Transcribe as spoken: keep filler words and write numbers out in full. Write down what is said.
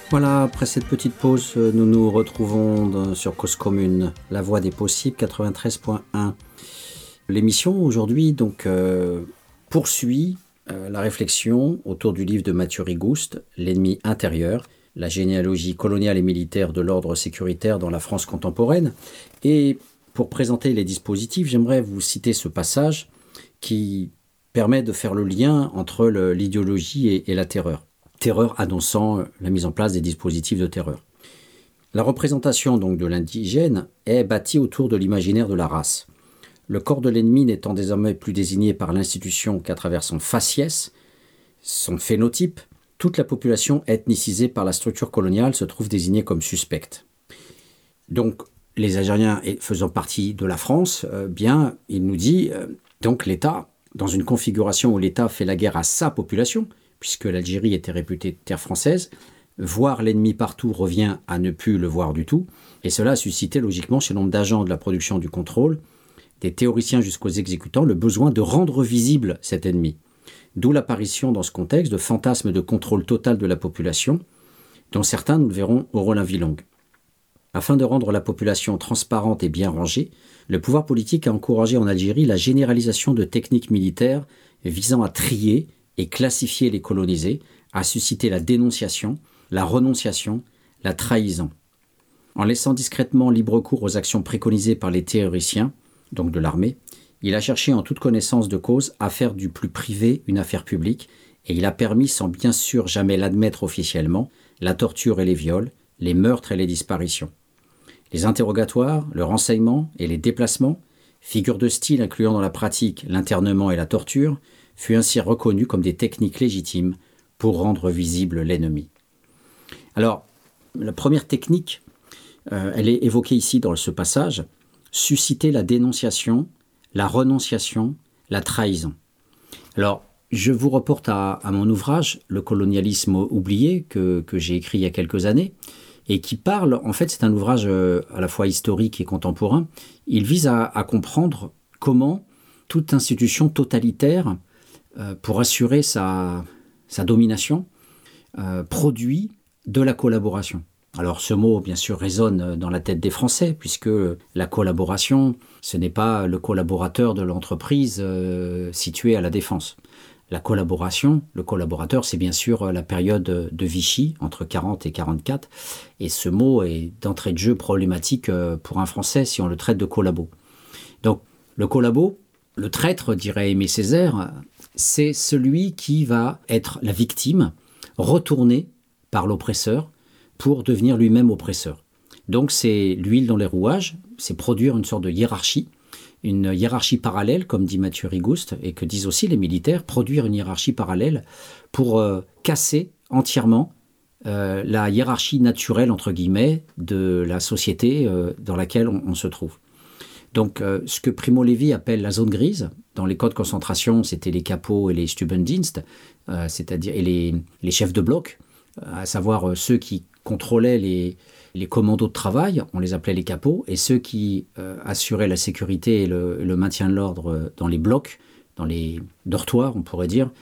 Voilà, après cette petite pause, nous nous retrouvons dans- sur Cause Commune, la voie des possibles, quatre-vingt-treize point un. L'émission aujourd'hui donc euh, poursuit euh, la réflexion autour du livre de Mathieu Rigouste, L'ennemi intérieur, la généalogie coloniale et militaire de l'ordre sécuritaire dans la France contemporaine. Et pour présenter les dispositifs, j'aimerais vous citer ce passage qui permet de faire le lien entre le- l'idéologie et, et la terreur. Terreur annonçant la mise en place des dispositifs de terreur. La représentation donc de l'indigène est bâtie autour de l'imaginaire de la race. Le corps de l'ennemi n'étant désormais plus désigné par l'institution qu'à travers son faciès, son phénotype, toute la population ethnicisée par la structure coloniale se trouve désignée comme suspecte. Donc, les Algériens faisant partie de la France, euh, bien, il nous dit, euh, donc l'État, dans une configuration où l'État fait la guerre à sa population, puisque l'Algérie était réputée terre française, voir l'ennemi partout revient à ne plus le voir du tout, et cela a suscité logiquement chez nombre d'agents de la production du contrôle, des théoriciens jusqu'aux exécutants, le besoin de rendre visible cet ennemi. D'où l'apparition dans ce contexte de fantasmes de contrôle total de la population, dont certains, nous le verrons, auront la vie longue. Afin de rendre la population transparente et bien rangée, le pouvoir politique a encouragé en Algérie la généralisation de techniques militaires visant à trier et classifier les colonisés, à susciter la dénonciation, la renonciation, la trahison. En laissant discrètement libre cours aux actions préconisées par les théoriciens, donc de l'armée, il a cherché en toute connaissance de cause à faire du plus privé une affaire publique, et il a permis, sans bien sûr jamais l'admettre officiellement, la torture et les viols, les meurtres et les disparitions. Les interrogatoires, le renseignement et les déplacements, figures de style incluant dans la pratique l'internement et la torture, fut ainsi reconnu comme des techniques légitimes pour rendre visible l'ennemi. Alors, la première technique, euh, elle est évoquée ici dans ce passage, susciter la dénonciation, la renonciation, la trahison. Alors, je vous reporte à, à mon ouvrage « Le colonialisme oublié » que, que j'ai écrit il y a quelques années et qui parle, en fait, c'est un ouvrage euh, à la fois historique et contemporain. Il vise à, à comprendre comment toute institution totalitaire, euh, pour assurer sa, sa domination, euh, produit de la collaboration. Alors ce mot, bien sûr, résonne dans la tête des Français, puisque la collaboration, ce n'est pas le collaborateur de l'entreprise euh, située à la Défense. La collaboration, le collaborateur, c'est bien sûr la période de Vichy, entre quarante et quarante-quatre, et ce mot est d'entrée de jeu problématique pour un Français si on le traite de collabo. Donc le collabo, le traître, dirait Aimé Césaire, c'est celui qui va être la victime, retournée par l'oppresseur, pour devenir lui-même oppresseur. Donc c'est l'huile dans les rouages, c'est produire une sorte de hiérarchie, une hiérarchie parallèle, comme dit Mathieu Rigouste, et que disent aussi les militaires, produire une hiérarchie parallèle pour euh, casser entièrement euh, la hiérarchie naturelle, entre guillemets, de la société euh, dans laquelle on, on se trouve. Donc euh, ce que Primo Levi appelle la zone grise, dans les camps de concentration, c'était les capots et les Stubendienst, euh, c'est-à-dire et les, les chefs de bloc, à savoir euh, ceux qui contrôlaient les, les commandos de travail, on les appelait les capots, et ceux qui euh, assuraient la sécurité et le, le maintien de l'ordre dans les blocs, dans les dortoirs, on pourrait dire,